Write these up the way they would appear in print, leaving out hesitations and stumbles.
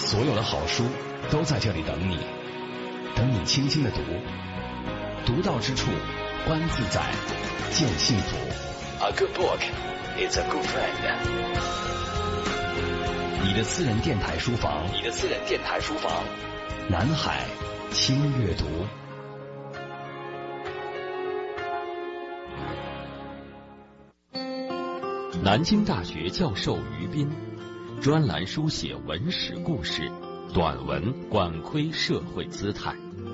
所有的好书都在这里等你，等你轻轻的读，读到之处，观自在，见幸福。A good book is a good friend。你的私人电台书房，南海轻阅读。 南京大学教授于斌，专栏书写文史故事，短文管窥社会姿态。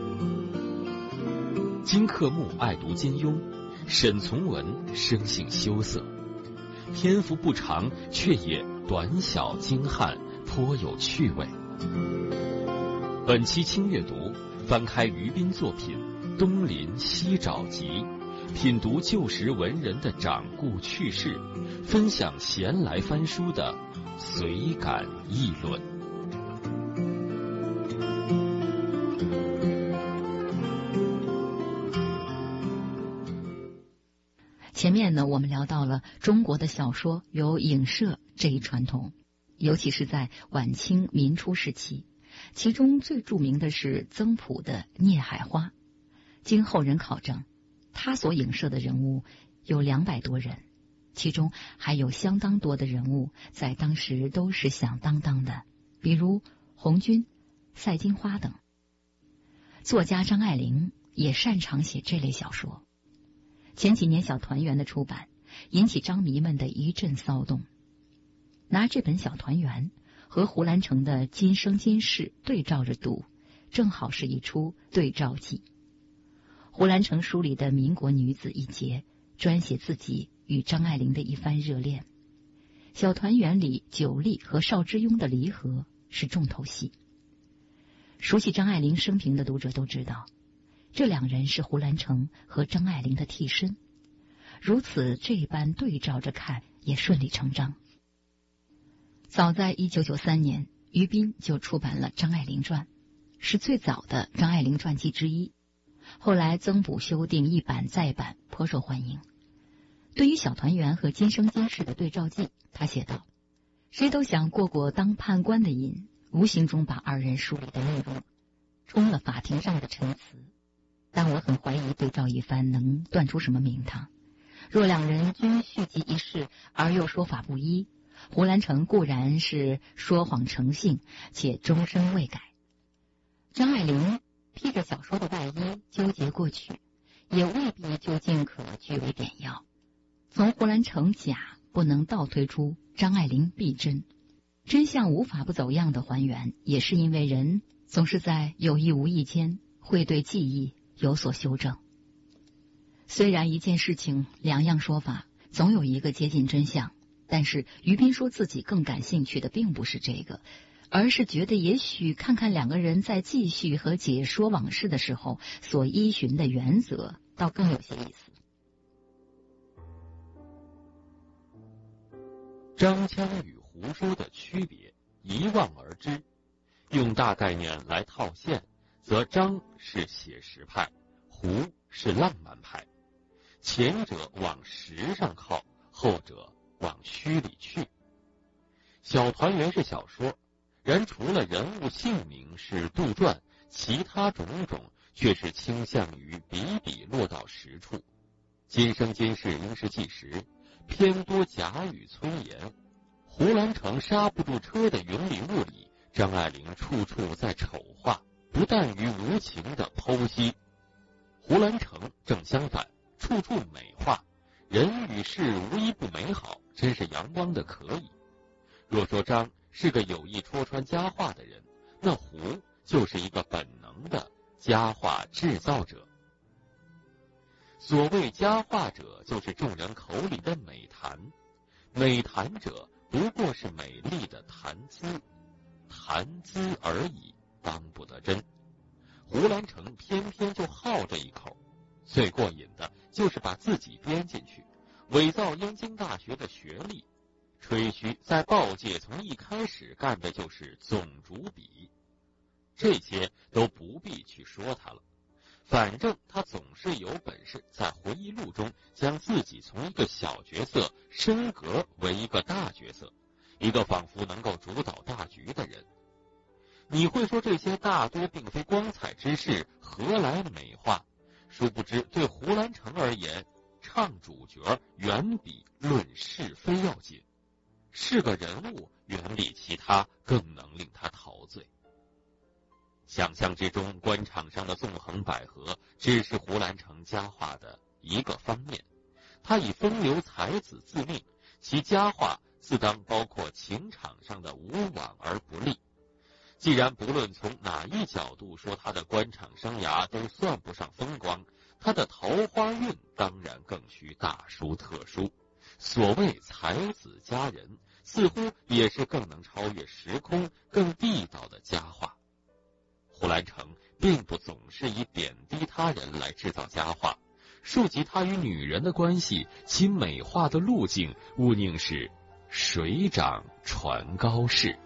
金克木爱读金庸，沈从文生性羞涩，篇幅不长，却也短小精悍，颇有趣味。本期轻阅读，翻开于斌作品《东临西沼集》，品读旧时文人的掌故趣事，分享闲来翻书的随感议论。 前面呢，我们聊到了中国的小说有影射这一传统，尤其是在晚清民初时期，其中最著名的是曾朴的《孽海花》。经后人考证，他所影射的人物有200多人，其中还有相当多的人物在当时都是响当当的，比如红军、赛金花等。作家张爱玲也擅长写这类小说。前几年小团圆的出版，引起张迷们的一阵骚动。拿这本小团圆和胡兰成的今生今世对照着读，正好是一出对照记。胡兰成书里的民国女子一节，专写自己与张爱玲的一番热恋。小团圆里久立和邵之雍的离合是重头戏。熟悉张爱玲生平的读者都知道，这2人是胡兰成和张爱玲的替身，如此这般对照着看也顺理成章。早在1993年，于斌就出版了《张爱玲传》，是最早的张爱玲传记之一，后来增补修订一版再版，颇受欢迎。对于小团圆和今生今世的对照记，他写道：谁都想过过当判官的瘾，无形中把2人书里的内容充了法庭上的陈词，但我很怀疑对照一番能断出什么名堂。若2人均续集一事，而又说法不一，胡兰成固然是说谎成性，且终身未改。张爱玲披着小说的外衣纠结过去，也未必究竟可据为典要。从胡兰成假不能倒推出张爱玲必真，真相无法不走样的还原，也是因为人总是在有意无意间会对记忆有所修正。虽然一件事情2样说法，总有一个接近真相，但是于斌说自己更感兴趣的并不是这个，而是觉得也许看看2个人在记叙和解说往事的时候所依循的原则，倒更有些意思。 张腔与胡说的区别一望而知，用大概念来套现，则张是写实派，胡是浪漫派，前者往实上靠，后者往虚里去。小团圆是小说，然除了人物姓名是杜撰，其他种种却是倾向于笔笔落到实处。今生今世应是纪实，偏多假语催言。胡兰成刹不住车的云里雾里，张爱玲处处在丑化，不但于无情的剖析。胡兰成正相反，处处美化，人与事无一不美好，真是阳光的可以。若说张是个有意戳穿佳话的人，那胡就是一个本能的佳话制造者。所谓佳话者，就是众人口里的美谈，美谈者不过是美丽的谈资，谈资而已，当不得真。胡兰成偏偏就好这一口，最过瘾的就是把自己编进去，伪造燕京大学的学历，吹嘘在报界从一开始干的就是总主笔。这些都不必去说他了，反正他总是有本事在回忆录中将自己从一个小角色升格为一个大角色，一个仿佛能够主导大局的人。 你会说这些大多并非光彩之事，何来美化？殊不知，对胡兰成而言，唱主角远比论是非要紧。是个人物远比其他更能令他陶醉。想象之中，官场上的纵横捭阖只是胡兰成佳话的一个方面，他以风流才子自命，其佳话自当包括情场上的无往而不利。既然不论从哪一角度说他的官场生涯都算不上风光，他的桃花运当然更需大书特书。所谓才子佳人，似乎也是更能超越时空、更地道的佳话。胡兰成并不总是以贬低他人来制造佳话，述及他与女人的关系，其美化的路径毋宁是水涨船高式。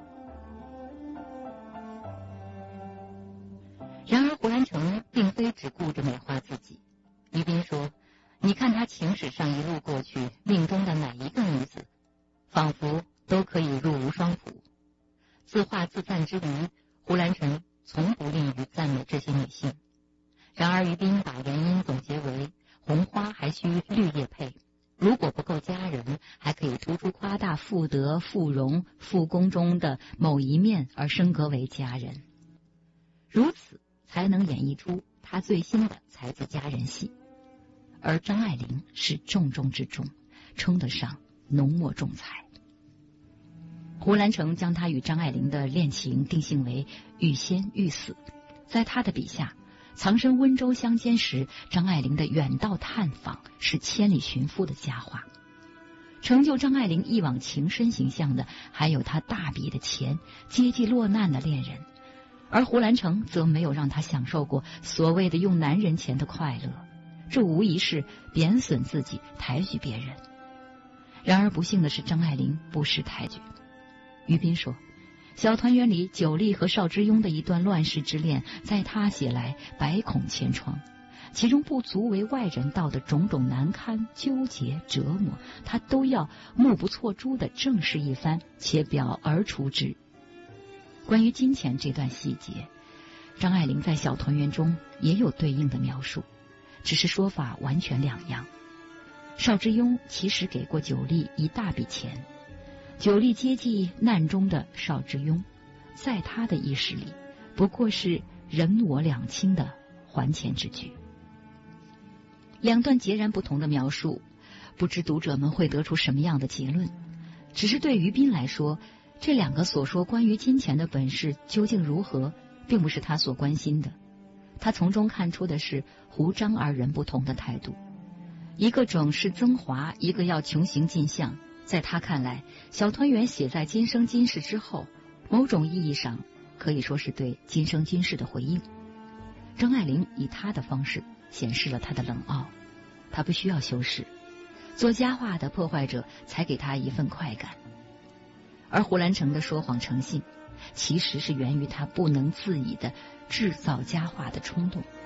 然而胡兰成并非只顾着美化自己。于斌说，你看他情史上一路过去，命中的哪一个女子仿佛都可以入无双谱。自画自赞之余，胡兰成从不吝于赞美这些女性。然而于斌把原因总结为红花还需绿叶配，如果不够佳人，还可以处处夸大妇德、妇容、妇功中的某一面而升格为佳人，如此才能演绎出他最新的才子佳人戏。而张爱玲是重中之重，称得上浓墨重彩。胡兰成将他与张爱玲的恋情定性为欲仙欲死，在他的笔下，藏身温州乡间时，张爱玲的远道探访是千里寻夫的佳话。成就张爱玲一往情深形象的，还有她大笔的钱、接济落难的恋人，而胡兰成则没有让她享受过所谓的用男人钱的快乐，这无疑是贬损自己，抬举别人。然而不幸的是，张爱玲不识抬举。于斌说，小团圆里九莉和邵之雍的一段乱世之恋，在他写来百孔千疮，其中不足为外人道的种种难堪、纠结、折磨，他都要目不错珠地正视一番，且表而出之。关于金钱这段细节，张爱玲在小团圆中也有对应的描述，只是说法完全两样。邵之雍其实给过九莉一大笔钱，九莉接济难中的邵之雍，在他的意识里不过是人我两清的还钱之举。两段截然不同的描述，不知读者们会得出什么样的结论。只是对于斌来说，这两个所说关于金钱的本事究竟如何，并不是他所关心的。他从中看出的是胡张二人不同的态度，一个整饰增华，一个要穷行尽相。在他看来，小团圆写在今生今世之后，某种意义上可以说是对今生今世的回应。张爱玲以她的方式显示了她的冷傲，她不需要修饰，做佳话的破坏者才给她一份快感。而胡兰成的说谎成性，其实是源于他不能自已的制造佳话的冲动。